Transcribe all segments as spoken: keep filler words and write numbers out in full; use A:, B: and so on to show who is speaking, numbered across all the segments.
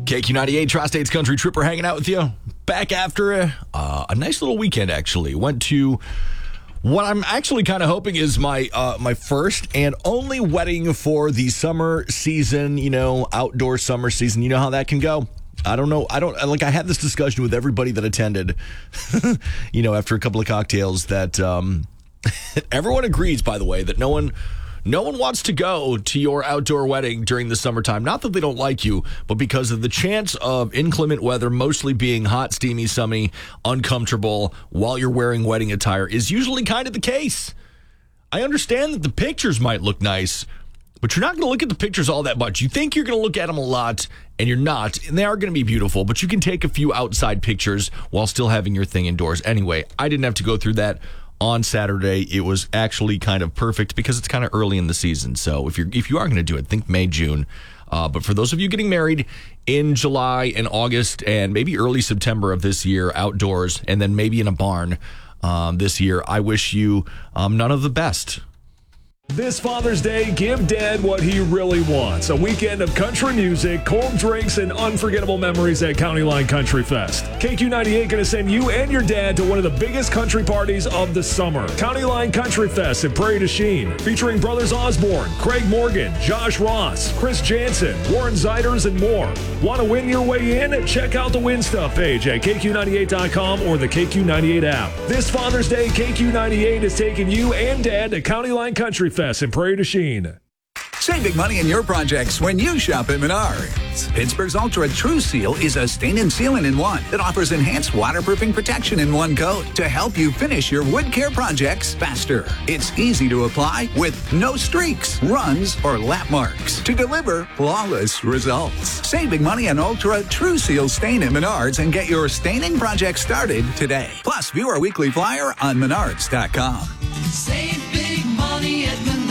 A: K Q ninety-eight, Tri-States Country Tripper hanging out with you. Back after a, uh, a nice little weekend, actually. Went to what I'm actually kind of hoping is my uh, my first and only wedding for the summer season, you know, outdoor summer season. You know how that can go. I don't know. I don't like I had this discussion with everybody that attended, you know, after a couple of cocktails that um, everyone agrees, by the way, that no one no one wants to go to your outdoor wedding during the summertime. Not that they don't like you, but because of the chance of inclement weather, mostly being hot, steamy, sunny, uncomfortable while you're wearing wedding attire is usually kind of the case. I understand that the pictures might look nice, but you're not going to look at the pictures all that much. You think you're going to look at them a lot, and you're not. And they are going to be beautiful, but you can take a few outside pictures while still having your thing indoors. Anyway, I didn't have to go through that on Saturday. It was actually kind of perfect because it's kind of early in the season. So if you're if you are going to do it, think May, June. Uh, but for those of you getting married in July and August and maybe early September of this year, outdoors, and then maybe in a barn um, this year, I wish you um, none of the best.
B: This Father's Day, give Dad what he really wants. A weekend of country music, cold drinks, and unforgettable memories at County Line Country Fest. K Q ninety-eight going to send you and your dad to one of the biggest country parties of the summer. County Line Country Fest in Prairie du Chien, featuring Brothers Osborne, Craig Morgan, Josh Ross, Chris Jansen, Warren Zeiders, and more. Want to win your way in? Check out the Win Stuff page at K Q ninety-eight dot com or the K Q ninety-eight app. This Father's Day, K Q ninety-eight is taking you and Dad to County Line Country Fest in Prairie du Chien.
C: Save big money in your projects when you shop at Menards. Pittsburgh's Ultra True Seal is a stain and sealant in one that offers enhanced waterproofing protection in one coat to help you finish your wood care projects faster. It's easy to apply with no streaks, runs, or lap marks to deliver flawless results. Save big money on Ultra True Seal stain at Menards and get your staining project started today. Plus, view our weekly flyer on menards dot com.
D: Save big money at Menards.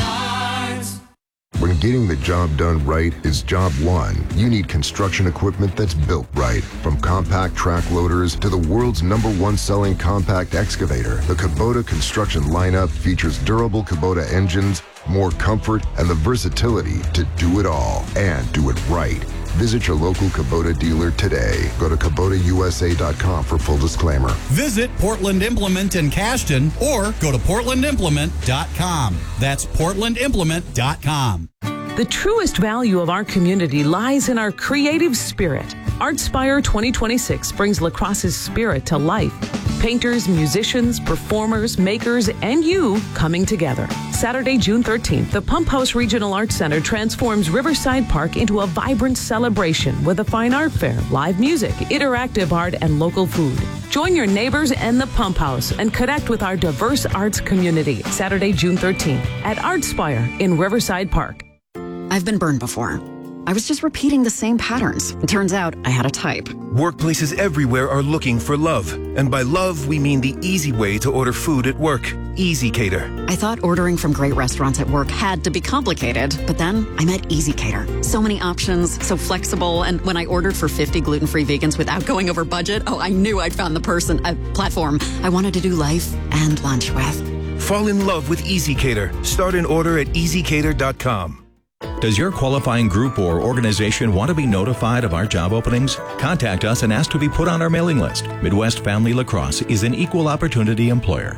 E: When getting the job done right is job one, you need construction equipment that's built right. From compact track loaders to the world's number one selling compact excavator, the Kubota construction lineup features durable Kubota engines, more comfort, and the versatility to do it all and do it right. Visit your local Kubota dealer today. Go to Kubota U S A dot com for full disclaimer.
F: Visit Portland Implement in Cashton or go to portland implement dot com. That's portland implement dot com.
G: The truest value of our community lies in our creative spirit. Artspire twenty twenty-six brings La Crosse's spirit to life. Painters, musicians, performers, makers, and you coming together. Saturday, June thirteenth, the Pump House Regional Arts Center transforms Riverside Park into a vibrant celebration with a fine art fair, live music, interactive art, and local food. Join your neighbors and the Pump House and connect with our diverse arts community. Saturday, June thirteenth at Artspire in Riverside Park.
H: I've been burned before. I was just repeating the same patterns. It turns out I had a type.
I: Workplaces everywhere are looking for love. And by love, we mean the easy way to order food at work. Easy Cater.
H: I thought ordering from great restaurants at work had to be complicated, but then I met Easy Cater. So many options, so flexible, and when I ordered for fifty gluten-free vegans without going over budget, oh, I knew I'd found the person, a platform I wanted to do life and lunch with.
I: Fall in love with Easy Cater. Start an order at easy cater dot com.
J: Does your qualifying group or organization want to be notified of our job openings? Contact us and ask to be put on our mailing list. Midwest Family Lacrosse is an equal opportunity employer.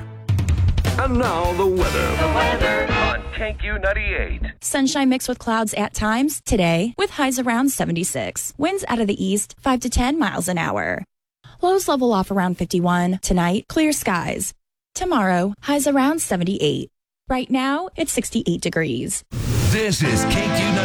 B: And now the weather.
D: The weather
K: on K Q ninety-eight.
L: Sunshine mixed with clouds at times today with highs around seventy-six. Winds out of the east five to ten miles an hour. Lows level off around fifty-one. Tonight, clear skies. Tomorrow, highs around seventy-eight. Right now, it's sixty-eight degrees.
K: This is K Q ninety-eight.